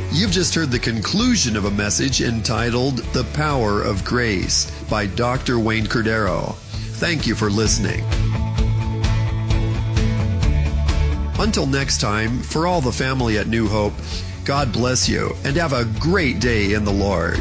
You've just heard the conclusion of a message entitled The Power of Grace by Dr. Wayne Cordero. Thank you for listening. Until next time, for all the family at New Hope, God bless you and have a great day in the Lord.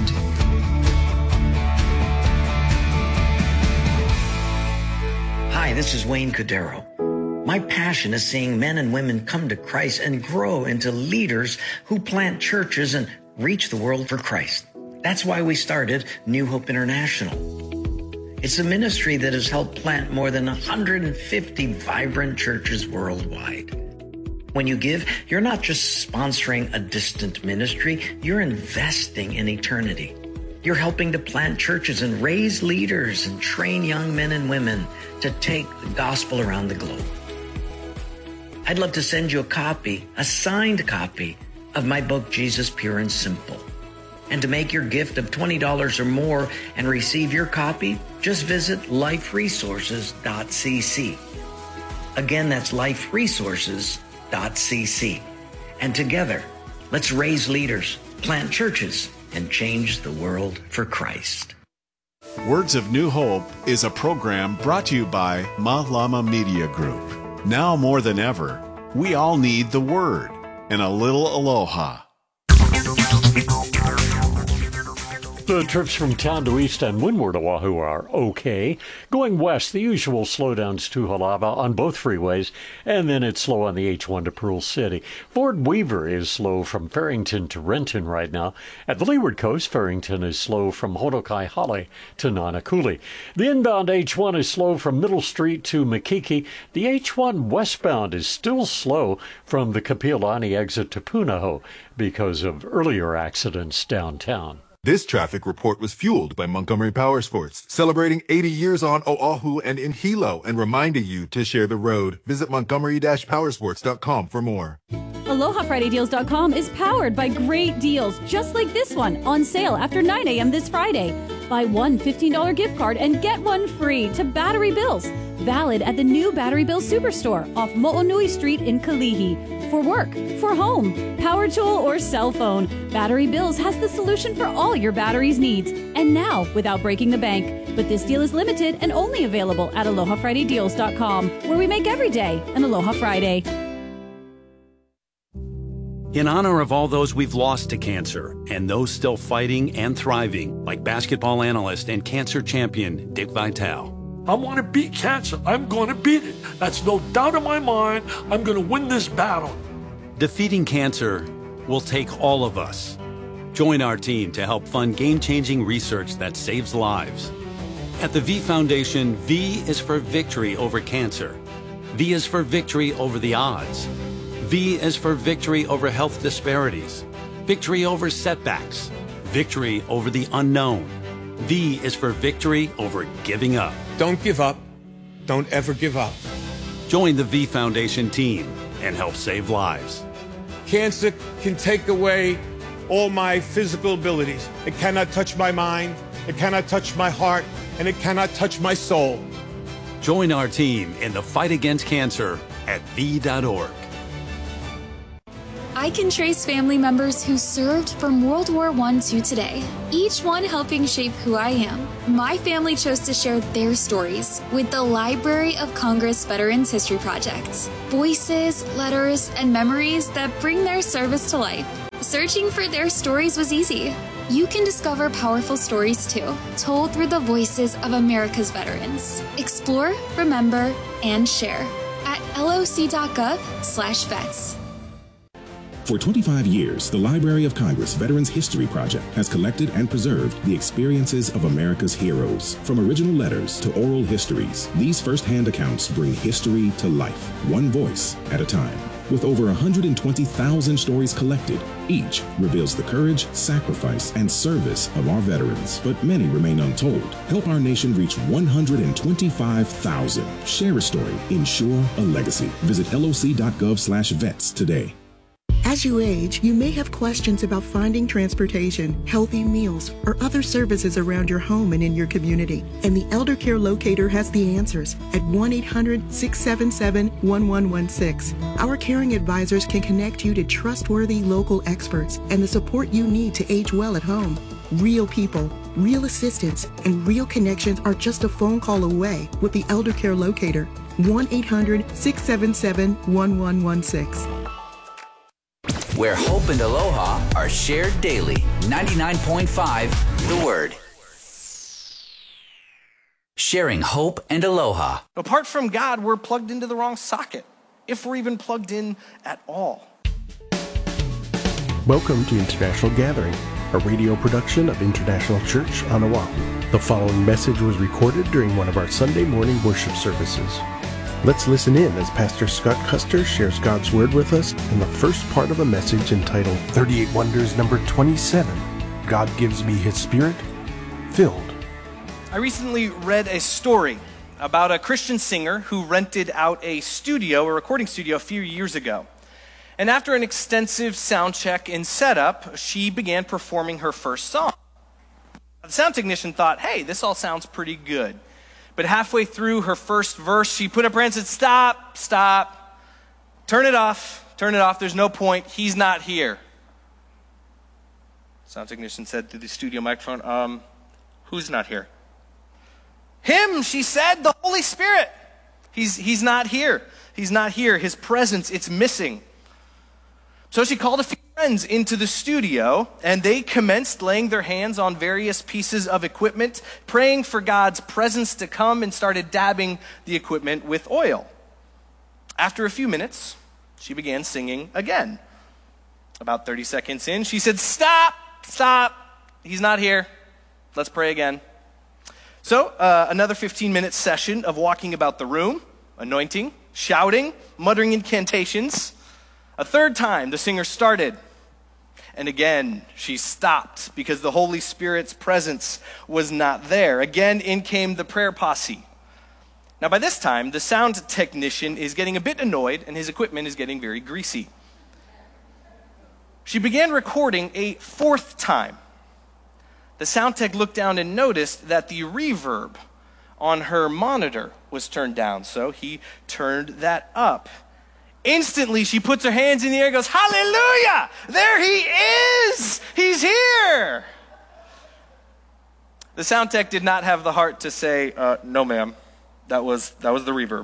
Hi, this is Wayne Cordero. My passion is seeing men and women come to Christ and grow into leaders who plant churches and reach the world for Christ. That's why we started New Hope International. It's a ministry that has helped plant more than 150 vibrant churches worldwide. When you give, you're not just sponsoring a distant ministry, you're investing in eternity. You're helping to plant churches and raise leaders and train young men and women to take the gospel around the globe. I'd love to send you a signed copy of my book, Jesus Pure and Simple. And to make your gift of $20 or more and receive your copy, just visit liferesources.cc. Again, that's liferesources.cc. And together, let's raise leaders, plant churches, and change the world for Christ. Words of New Hope is a program brought to you by Malama Media Group. Now more than ever, we all need the Word and a little aloha. The trips from town to east and windward Oahu are okay. Going west, the usual slowdowns to Halava on both freeways, and then it's slow on the H1 to Pearl City. Fort Weaver is slow from Farrington to Renton right now. At the leeward coast, Farrington is slow from Honokai-Hale to Nanakuli. The inbound H1 is slow from Middle Street to Makiki. The H1 westbound is still slow from the Kapiolani exit to Punahou because of earlier accidents downtown. This traffic report was fueled by Montgomery Powersports, celebrating 80 years on Oahu and in Hilo and reminding you to share the road. Visit Montgomery-Powersports.com for more. AlohaFridayDeals.com is powered by great deals just like this one on sale after 9 a.m. this Friday. Buy one $15 gift card and get one free to Battery Bills. Valid at the new Battery Bill Superstore off Mo'onui Street in Kalihi. For work, for home, power tool, or cell phone, Battery Bills has the solution for all your batteries needs. And now, without breaking the bank. But this deal is limited and only available at AlohaFridayDeals.com, where we make every day an Aloha Friday. In honor of all those we've lost to cancer and those still fighting and thriving, like basketball analyst and cancer champion Dick Vitale. I want to beat cancer. I'm going to beat it. That's no doubt in my mind. I'm going to win this battle. Defeating cancer will take all of us. Join our team to help fund game-changing research that saves lives. At the V Foundation, V is for victory over cancer. V is for victory over the odds. V is for victory over health disparities, victory over setbacks, victory over the unknown. V is for victory over giving up. Don't give up. Don't ever give up. Join the V Foundation team and help save lives. Cancer can take away all my physical abilities. It cannot touch my mind, it cannot touch my heart, and it cannot touch my soul. Join our team in the fight against cancer at V.org. I can trace family members who served from World War I to today, each one helping shape who I am. My family chose to share their stories with the Library of Congress Veterans History Project. Voices, letters, and memories that bring their service to life. Searching for their stories was easy. You can discover powerful stories too, told through the voices of America's veterans. Explore, remember, and share at loc.gov/vets. For 25 years, the Library of Congress Veterans History Project has collected and preserved the experiences of America's heroes. From original letters to oral histories, these first-hand accounts bring history to life, one voice at a time. With over 120,000 stories collected, each reveals the courage, sacrifice, and service of our veterans, but many remain untold. Help our nation reach 125,000. Share a story, ensure a legacy. Visit loc.gov/vets today. As you age, you may have questions about finding transportation, healthy meals, or other services around your home and in your community. And the Elder Care Locator has the answers at 1-800-677-1116. Our caring advisors can connect you to trustworthy local experts and the support you need to age well at home. Real people, real assistance, and real connections are just a phone call away with the Elder Care Locator. 1-800-677-1116. Where hope and aloha are shared daily. 99.5 The Word. Sharing hope and aloha. Apart from God, we're plugged into the wrong socket, if we're even plugged in at all. Welcome to International Gathering, a radio production of International Church on Oahu. The following message was recorded during one of our Sunday morning worship services. Let's listen in as Pastor Scott Custer shares God's Word with us in the first part of a message entitled 38 Wonders number 27, God Gives Me His Spirit, Filled. I recently read a story about a Christian singer who rented out a recording studio a few years ago. And after an extensive sound check and setup, she began performing her first song. The sound technician thought, hey, this all sounds pretty good. But halfway through her first verse, she put up her hand and said, stop, turn it off, there's no point, he's not here. Sound technician said through the studio microphone, who's not here? Him, she said, the Holy Spirit. He's not here. He's not here. His presence, it's missing. So she called a few friends into the studio, and they commenced laying their hands on various pieces of equipment, praying for God's presence to come, and started dabbing the equipment with oil. After a few minutes, she began singing again. About 30 seconds in, she said, stop, he's not here. Let's pray again. So another 15-minute session of walking about the room, anointing, shouting, muttering incantations. A third time, the singer started, and again, she stopped because the Holy Spirit's presence was not there. Again, in came the prayer posse. Now, by this time, the sound technician is getting a bit annoyed, and his equipment is getting very greasy. She began recording a fourth time. The sound tech looked down and noticed that the reverb on her monitor was turned down, so he turned that up. Instantly, she puts her hands in the air and goes, hallelujah! There he is! He's here! The sound tech did not have the heart to say, no ma'am, that was the reverb.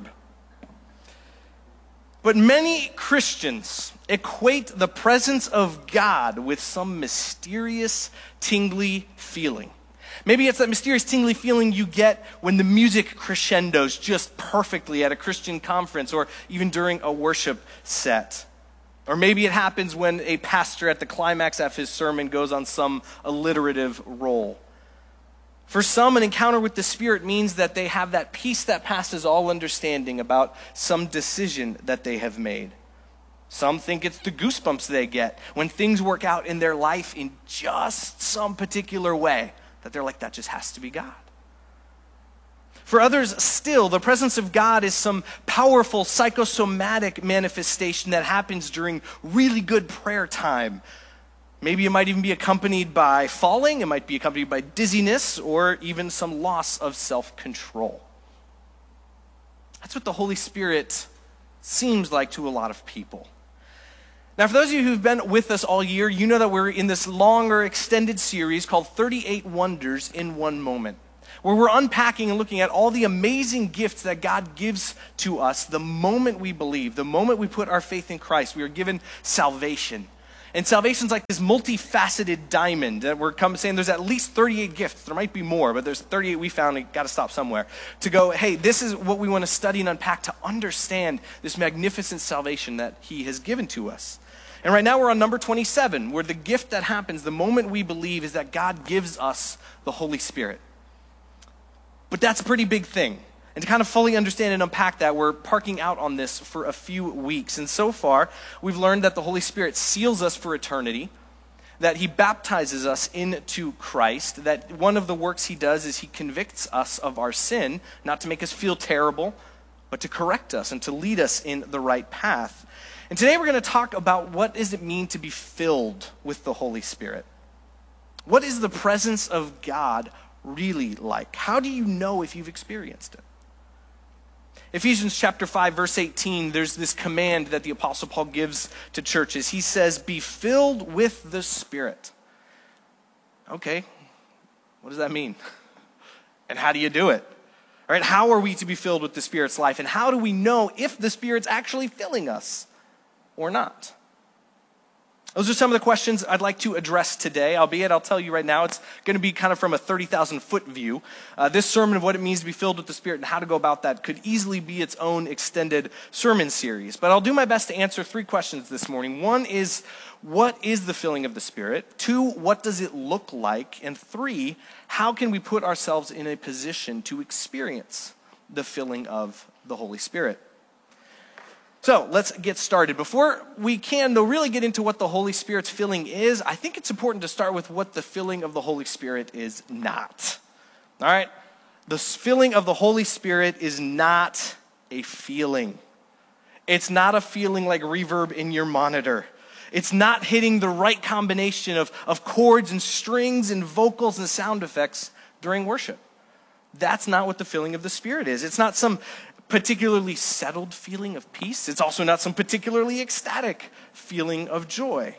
But many Christians equate the presence of God with some mysterious, tingly feeling. Maybe it's that mysterious, tingly feeling you get when the music crescendos just perfectly at a Christian conference or even during a worship set. Or maybe it happens when a pastor at the climax of his sermon goes on some alliterative roll. For some, an encounter with the Spirit means that they have that peace that passes all understanding about some decision that they have made. Some think it's the goosebumps they get when things work out in their life in just some particular way, that they're like, that just has to be God. For others still, the presence of God is some powerful psychosomatic manifestation that happens during really good prayer time. Maybe it might even be accompanied by falling, it might be accompanied by dizziness, or even some loss of self-control. That's what the Holy Spirit seems like to a lot of people. Now, for those of you who've been with us all year, you know that we're in this longer, extended series called 38 Wonders in One Moment, where we're unpacking and looking at all the amazing gifts that God gives to us the moment we believe, the moment we put our faith in Christ. We are given salvation. And salvation's like this multifaceted diamond that we're saying there's at least 38 gifts. There might be more, but there's 38 we found and got to stop somewhere. To go, hey, this is what we want to study and unpack to understand this magnificent salvation that he has given to us. And right now we're on number 27, where the gift that happens the moment we believe is that God gives us the Holy Spirit. But that's a pretty big thing. And to kind of fully understand and unpack that, we're parking out on this for a few weeks. And so far, we've learned that the Holy Spirit seals us for eternity, that he baptizes us into Christ, that one of the works he does is he convicts us of our sin, not to make us feel terrible, but to correct us and to lead us in the right path. And today we're going to talk about what does it mean to be filled with the Holy Spirit. What is the presence of God really like? How do you know if you've experienced it? Ephesians chapter 5, verse 18, there's this command that the Apostle Paul gives to churches. He says, be filled with the Spirit. Okay, what does that mean? And how do you do it? All right, how are we to be filled with the Spirit's life? And how do we know if the Spirit's actually filling us or not? Those are some of the questions I'd like to address today, albeit I'll tell you right now, it's going to be kind of from a 30,000-foot view. This sermon of what it means to be filled with the Spirit and how to go about that could easily be its own extended sermon series. But I'll do my best to answer 3 questions this morning. 1 is, what is the filling of the Spirit? 2, what does it look like? And 3, how can we put ourselves in a position to experience the filling of the Holy Spirit? So let's get started. Before we can, though, really get into what the Holy Spirit's filling is, I think it's important to start with what the filling of the Holy Spirit is not. All right? The filling of the Holy Spirit is not a feeling. It's not a feeling like reverb in your monitor. It's not hitting the right combination of chords and strings and vocals and sound effects during worship. That's not what the filling of the Spirit is. It's not some particularly settled feeling of peace. It's also not some particularly ecstatic feeling of joy.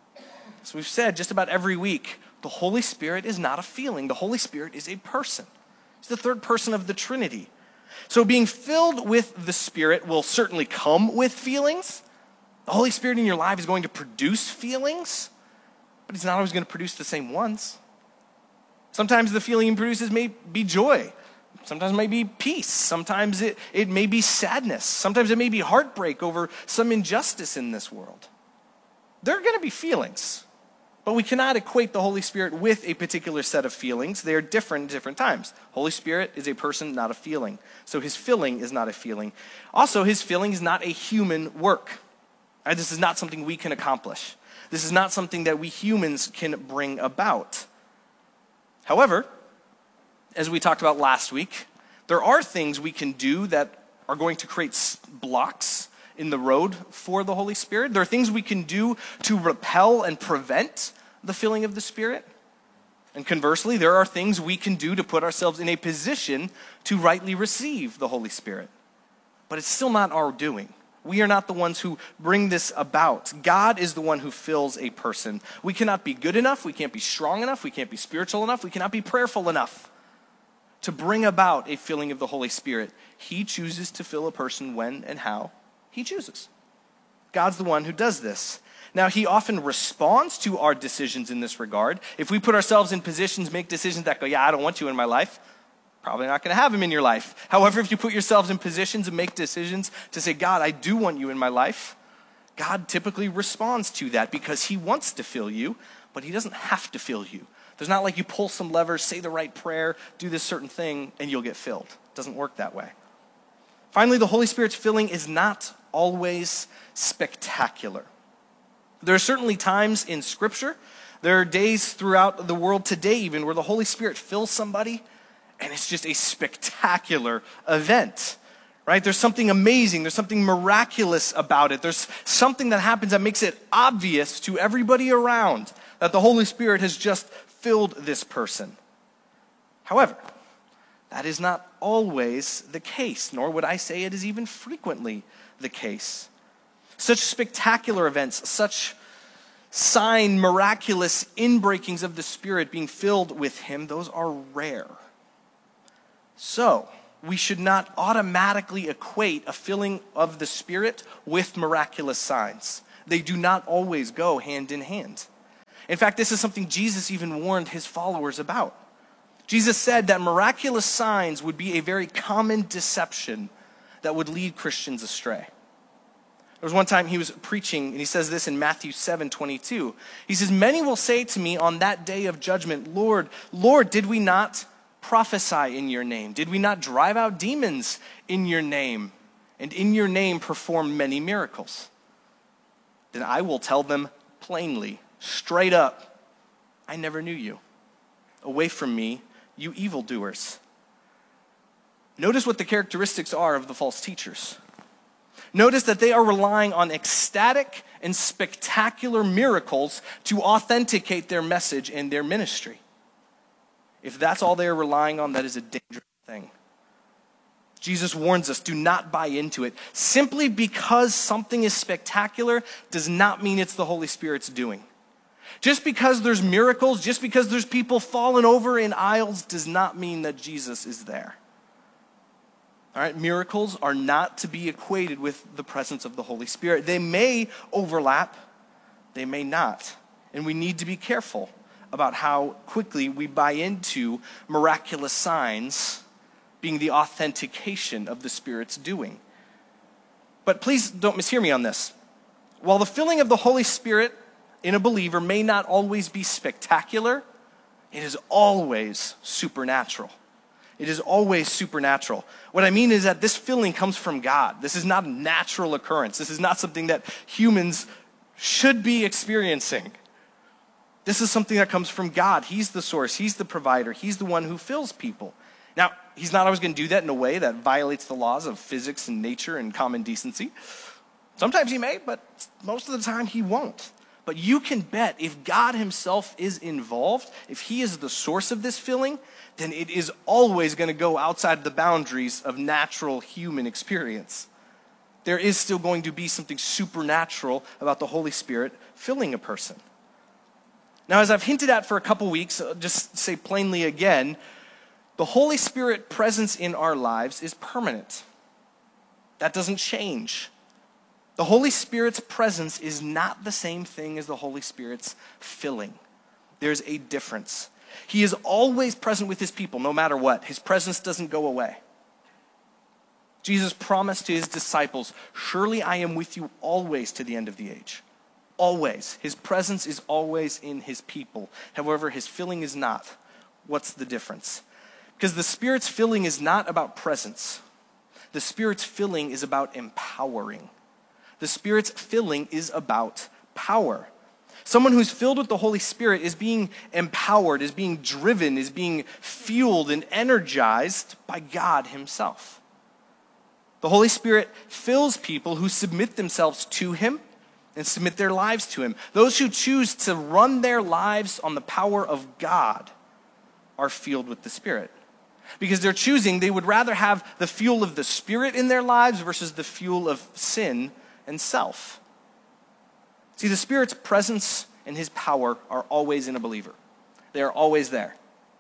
As we've said just about every week, the Holy Spirit is not a feeling. The Holy Spirit is a person. He's the third person of the Trinity. So being filled with the Spirit will certainly come with feelings. The Holy Spirit in your life is going to produce feelings, but he's not always going to produce the same ones. Sometimes the feeling he produces may be joy. Sometimes it may be peace. Sometimes it may be sadness. Sometimes it may be heartbreak over some injustice in this world. There are going to be feelings, but we cannot equate the Holy Spirit with a particular set of feelings. They are different at different times. Holy Spirit is a person, not a feeling. So his filling is not a feeling. Also, his filling is not a human work. This is not something we can accomplish. This is not something that we humans can bring about. However, as we talked about last week, there are things we can do that are going to create blocks in the road for the Holy Spirit. There are things we can do to repel and prevent the filling of the Spirit. And conversely, there are things we can do to put ourselves in a position to rightly receive the Holy Spirit. But it's still not our doing. We are not the ones who bring this about. God is the one who fills a person. We cannot be good enough. We can't be strong enough. We can't be spiritual enough. We cannot be prayerful enough to bring about a filling of the Holy Spirit. He chooses to fill a person when and how he chooses. God's the one who does this. Now, he often responds to our decisions in this regard. If we put ourselves in positions, make decisions that go, yeah, I don't want you in my life, probably not going to have him in your life. However, if you put yourselves in positions and make decisions to say, God, I do want you in my life, God typically responds to that because he wants to fill you, but he doesn't have to fill you. There's not like you pull some levers, say the right prayer, do this certain thing, and you'll get filled. It doesn't work that way. Finally, the Holy Spirit's filling is not always spectacular. There are certainly times in Scripture, there are days throughout the world today even where the Holy Spirit fills somebody and it's just a spectacular event, right? There's something amazing, there's something miraculous about it. There's something that happens that makes it obvious to everybody around that the Holy Spirit has just filled this person. However, that is not always the case, nor would I say it is even frequently the case. Such spectacular events, such sign, miraculous inbreakings of the Spirit being filled with him, those are rare. So, we should not automatically equate a filling of the Spirit with miraculous signs. They do not always go hand in hand. In fact, this is something Jesus even warned his followers about. Jesus said that miraculous signs would be a very common deception that would lead Christians astray. There was one time he was preaching, and he says this in Matthew 7:22. He says, "Many will say to me on that day of judgment, 'Lord, Lord, did we not prophesy in your name? Did we not drive out demons in your name? And in your name perform many miracles?' Then I will tell them plainly, straight up, I never knew you. Away from me, you evildoers." Notice what the characteristics are of the false teachers. Notice that they are relying on ecstatic and spectacular miracles to authenticate their message and their ministry. If that's all they are relying on, that is a dangerous thing. Jesus warns us, do not buy into it. Simply because something is spectacular does not mean it's the Holy Spirit's doing. Just because there's miracles, just because there's people falling over in aisles, does not mean that Jesus is there. All right, miracles are not to be equated with the presence of the Holy Spirit. They may overlap, they may not. And we need to be careful about how quickly we buy into miraculous signs being the authentication of the Spirit's doing. But please don't mishear me on this. While the filling of the Holy Spirit in a believer may not always be spectacular, it is always supernatural. It is always supernatural. What I mean is that this filling comes from God. This is not a natural occurrence. This is not something that humans should be experiencing. This is something that comes from God. He's the source. He's the provider. He's the one who fills people. Now, he's not always going to do that in a way that violates the laws of physics and nature and common decency. Sometimes he may, but most of the time he won't. But you can bet if God himself is involved, if he is the source of this filling, then it is always going to go outside the boundaries of natural human experience. There is still going to be something supernatural about the Holy Spirit filling a person. Now, as I've hinted at for a couple weeks, just say plainly again, the Holy Spirit presence in our lives is permanent. That doesn't change. The Holy Spirit's presence is not the same thing as the Holy Spirit's filling. There's a difference. He is always present with his people, no matter what. His presence doesn't go away. Jesus promised to his disciples, surely I am with you always to the end of the age. Always. His presence is always in his people. However, his filling is not. What's the difference? Because the Spirit's filling is not about presence. The Spirit's filling is about empowering. The Spirit's filling is about power. Someone who's filled with the Holy Spirit is being empowered, is being driven, is being fueled and energized by God himself. The Holy Spirit fills people who submit themselves to him and submit their lives to him. Those who choose to run their lives on the power of God are filled with the Spirit. Because they're choosing, they would rather have the fuel of the Spirit in their lives versus the fuel of sin and self. See, the Spirit's presence and his power are always in a believer. They are always there.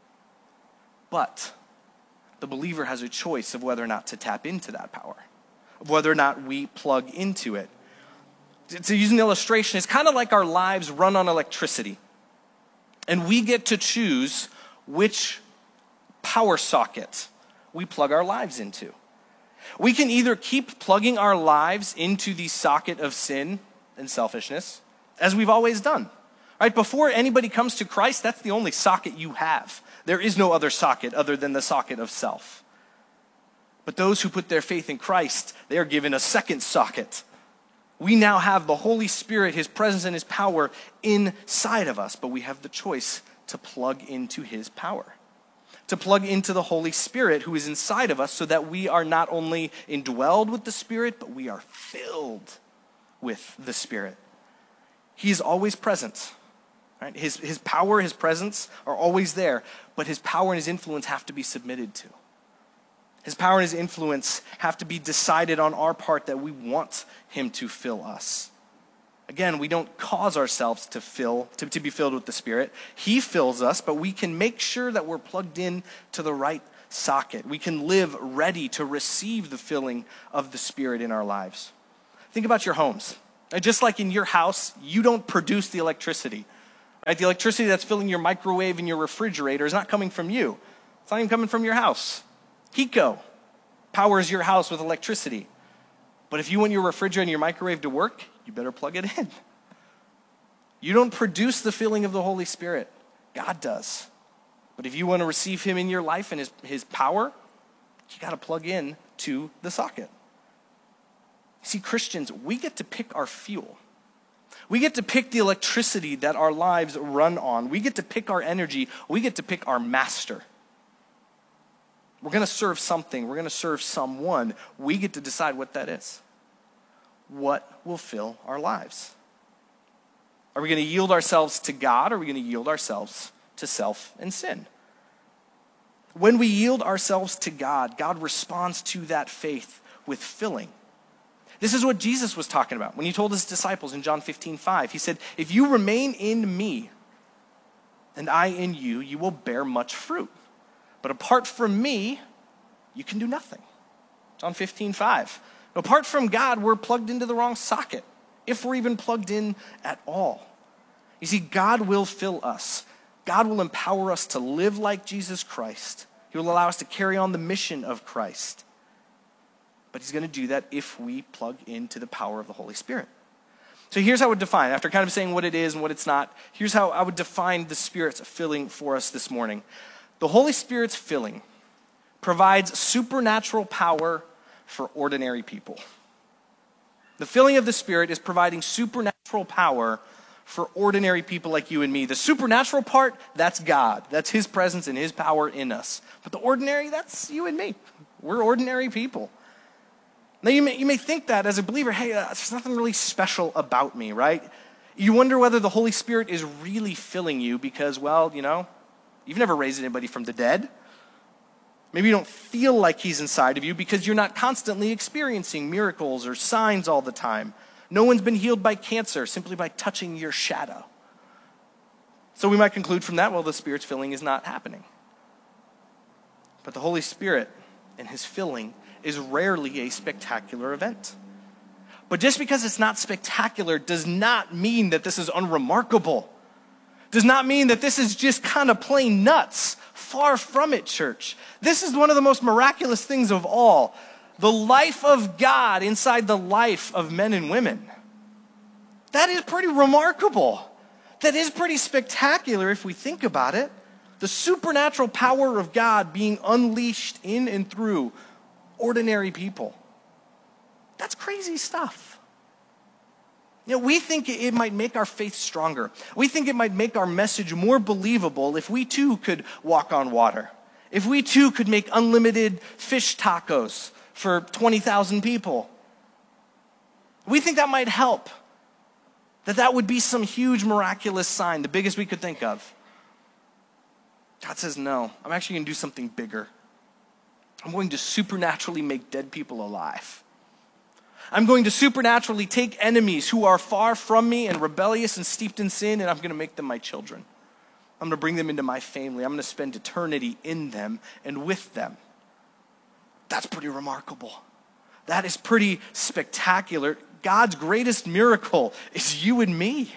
But the believer has a choice of whether or not to tap into that power, of whether or not we plug into it. To use an illustration, it's kind of like our lives run on electricity. And we get to choose which power socket we plug our lives into. We can either keep plugging our lives into the socket of sin and selfishness, as we've always done. Right? Before anybody comes to Christ, that's the only socket you have. There is no other socket other than the socket of self. But those who put their faith in Christ, they are given a second socket. We now have the Holy Spirit, his presence and his power inside of us, but we have the choice to plug into his power, to plug into the Holy Spirit who is inside of us so that we are not only indwelled with the Spirit, but we are filled with the Spirit. He is always present. Right? His power, his presence are always there, but his power and his influence have to be submitted to. His power and his influence have to be decided on our part that we want him to fill us. Again, we don't cause ourselves to be filled with the Spirit. He fills us, but we can make sure that we're plugged in to the right socket. We can live ready to receive the filling of the Spirit in our lives. Think about your homes. Just like in your house, you don't produce the electricity. Right? The electricity that's filling your microwave and your refrigerator is not coming from you. It's not even coming from your house. HECO powers your house with electricity. But if you want your refrigerator and your microwave to work, you better plug it in. You don't produce the filling of the Holy Spirit. God does. But if you want to receive him in your life and his power, you got to plug in to the socket. See, Christians, we get to pick our fuel. We get to pick the electricity that our lives run on. We get to pick our energy. We get to pick our master. We're going to serve something. We're going to serve someone. We get to decide what that is. what will fill our lives? Are we going to yield ourselves to God, or are we going to yield ourselves to self and sin? When we yield ourselves to God, God responds to that faith with filling. This is what Jesus was talking about when he told his disciples in John 15:5. He said, if you remain in me and I in you, you will bear much fruit. But apart from me, you can do nothing. John 15:5. Apart from God, we're plugged into the wrong socket, if we're even plugged in at all. You see, God will fill us. God will empower us to live like Jesus Christ. He will allow us to carry on the mission of Christ. But he's going to do that if we plug into the power of the Holy Spirit. So here's how I would define, after kind of saying what it is and what it's not, here's how I would define the Spirit's filling for us this morning. The Holy Spirit's filling provides supernatural power for ordinary people. The filling of the Spirit is providing supernatural power for ordinary people like you and me. The supernatural part, that's God. That's his presence and his power in us. But the ordinary, that's you and me. We're ordinary people. Now you may think that as a believer, hey, there's nothing really special about me, right? You wonder whether the Holy Spirit is really filling you because, well, you've never raised anybody from the dead. Maybe you don't feel like he's inside of you because you're not constantly experiencing miracles or signs all the time. No one's been healed by cancer simply by touching your shadow. So we might conclude from that, well, the Spirit's filling is not happening. But the Holy Spirit and his filling is rarely a spectacular event. But just because it's not spectacular does not mean that this is unremarkable. Does not mean that this is just kind of plain nuts. Far from it, church. This is one of the most miraculous things of all. The life of God inside the life of men and women. That is pretty remarkable. That is pretty spectacular if we think about it. The supernatural power of God being unleashed in and through ordinary people. That's crazy stuff. We think it might make our faith stronger. We think it might make our message more believable if we too could walk on water. If we too could make unlimited fish tacos for 20,000 people. We think that might help. That would be some huge miraculous sign, the biggest we could think of. God says, no, I'm actually going to do something bigger. I'm going to supernaturally make dead people alive. I'm going to supernaturally take enemies who are far from me and rebellious and steeped in sin, and I'm going to make them my children. I'm going to bring them into my family. I'm going to spend eternity in them and with them. That's pretty remarkable. That is pretty spectacular. God's greatest miracle is you and me.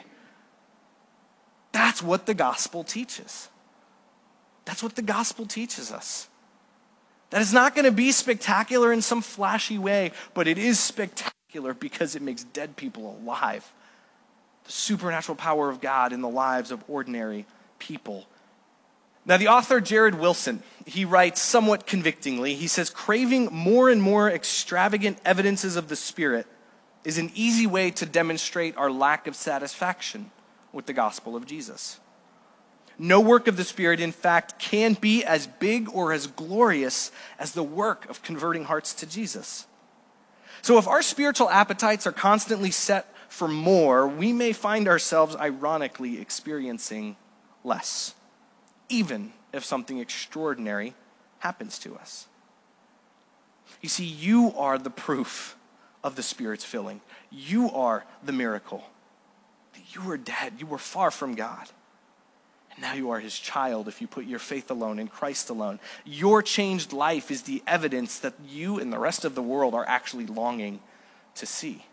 That's what the gospel teaches. That's what the gospel teaches us. That is not going to be spectacular in some flashy way, but it is spectacular because it makes dead people alive. The supernatural power of God in the lives of ordinary people. Now, the author Jared Wilson, he writes somewhat convictingly, he says, craving more and more extravagant evidences of the Spirit is an easy way to demonstrate our lack of satisfaction with the gospel of Jesus. No work of the Spirit, in fact, can be as big or as glorious as the work of converting hearts to Jesus. So if our spiritual appetites are constantly set for more, we may find ourselves ironically experiencing less, even if something extraordinary happens to us. You see, you are the proof of the Spirit's filling. You are the miracle. You were dead. You were far from God. Now you are his child if you put your faith alone in Christ alone. Your changed life is the evidence that you and the rest of the world are actually longing to see.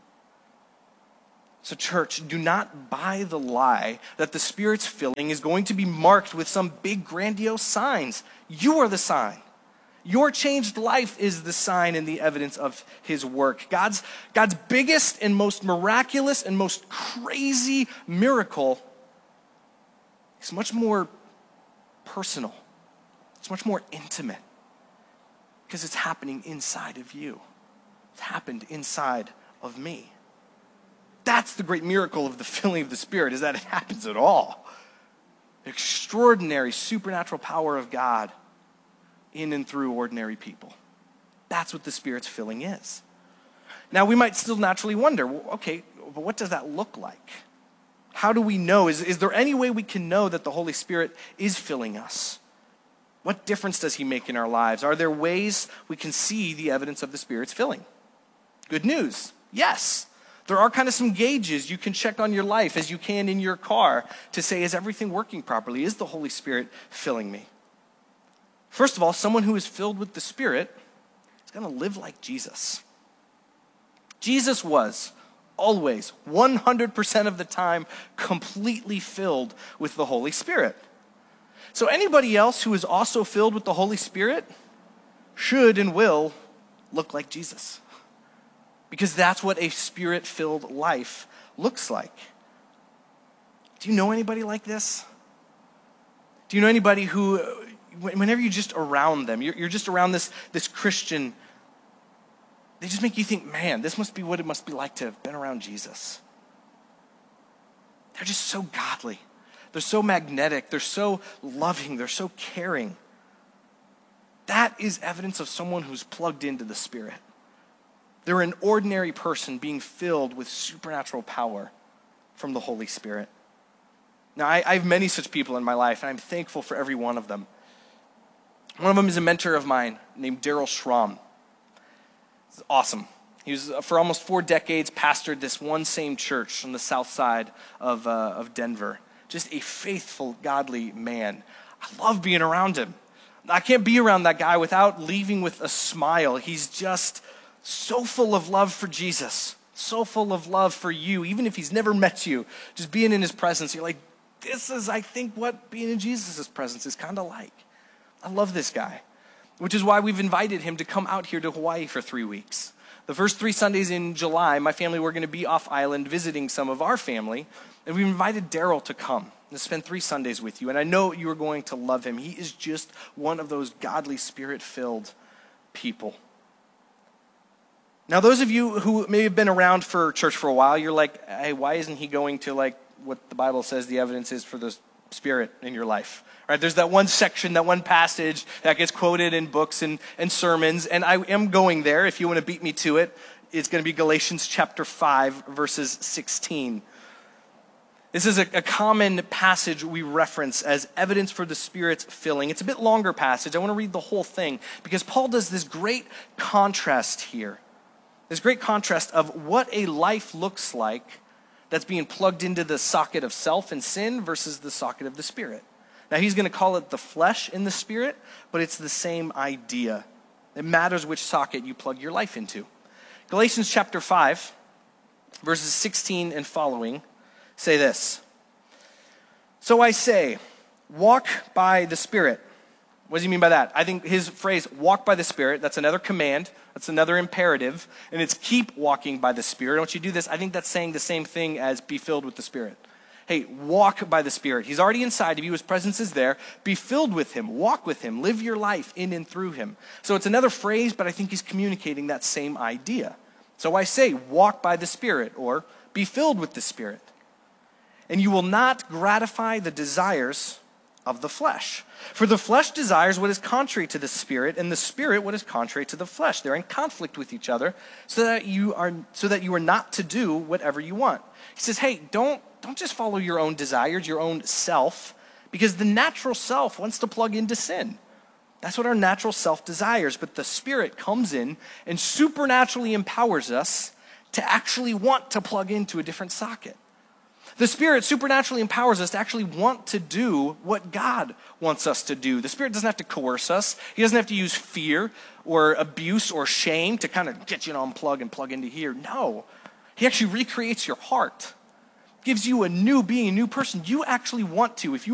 So church, do not buy the lie that the Spirit's filling is going to be marked with some big grandiose signs. You are the sign. Your changed life is the sign and the evidence of his work. God's biggest and most miraculous and most crazy miracle is much more personal. It's much more intimate because it's happening inside of you. It's happened inside of me. That's the great miracle of the filling of the Spirit, is that it happens at all. The extraordinary supernatural power of God in and through ordinary people. That's what the Spirit's filling is. Now, we might still naturally wonder, well, okay, but what does that look like? How do we know? Is there any way we can know that the Holy Spirit is filling us? What difference does he make in our lives? Are there ways we can see the evidence of the Spirit's filling? Good news, yes. There are kind of some gauges you can check on your life as you can in your car to say, is everything working properly? Is the Holy Spirit filling me? First of all, someone who is filled with the Spirit is going to live like Jesus. Jesus was always, 100% of the time, completely filled with the Holy Spirit. So anybody else who is also filled with the Holy Spirit should and will look like Jesus. Because that's what a Spirit-filled life looks like. Do you know anybody like this? Do you know anybody who, whenever you're just around them, you're just around this Christian, they just make you think, man, this must be what it must be like to have been around Jesus. They're just so godly. They're so magnetic. They're so loving. They're so caring. That is evidence of someone who's plugged into the Spirit. They're an ordinary person being filled with supernatural power from the Holy Spirit. Now, I have many such people in my life, and I'm thankful for every one of them. One of them is a mentor of mine named Daryl Schramm. It's awesome. He was, for almost 4 decades, pastored this one same church on the south side of Denver. Just a faithful, godly man. I love being around him. I can't be around that guy without leaving with a smile. He's just so full of love for Jesus, so full of love for you, even if he's never met you. Just being in his presence, you're like, this is, I think, what being in Jesus' presence is kind of like. I love this guy, which is why we've invited him to come out here to Hawaii for 3 weeks. The first 3 Sundays in July, my family were going to be off island visiting some of our family, and we've invited Daryl to come and spend 3 Sundays with you. And I know you are going to love him. He is just one of those godly, Spirit-filled people. Now, those of you who may have been around for church for a while, you're like, hey, why isn't he going to like what the Bible says the evidence is for the Spirit in your life? Right? There's that one section, that one passage that gets quoted in books and sermons, and I am going there. If you want to beat me to it, it's going to be Galatians chapter 5, verses 16. This is a common passage we reference as evidence for the Spirit's filling. It's a bit longer passage. I want to read the whole thing because Paul does this great contrast here. This great contrast of what a life looks like that's being plugged into the socket of self and sin versus the socket of the Spirit. Now, he's going to call it the flesh and the Spirit, but it's the same idea. It matters which socket you plug your life into. Galatians chapter 5, verses 16 and following, say this. So I say, walk by the Spirit. What does he mean by that? I think his phrase, walk by the Spirit, that's another command, that's another imperative, and it's keep walking by the Spirit. Once you do this, I think that's saying the same thing as be filled with the Spirit. Hey, walk by the Spirit. He's already inside of you. His presence is there. Be filled with him. Walk with him. Live your life in and through him. So it's another phrase, but I think he's communicating that same idea. So I say, walk by the Spirit, or be filled with the Spirit. And you will not gratify the desires of the flesh. For the flesh desires what is contrary to the Spirit, and the Spirit what is contrary to the flesh. They're in conflict with each other, so that you are not to do whatever you want. He says, hey, don't just follow your own desires, your own self, because the natural self wants to plug into sin. That's what our natural self desires, but the Spirit comes in and supernaturally empowers us to actually want to plug into a different socket. The Spirit supernaturally empowers us to actually want to do what God wants us to do. The Spirit doesn't have to coerce us. He doesn't have to use fear or abuse or shame to kind of get you to unplug and plug into here. No, he actually recreates your heart, gives you a new being, a new person. You actually want to, if you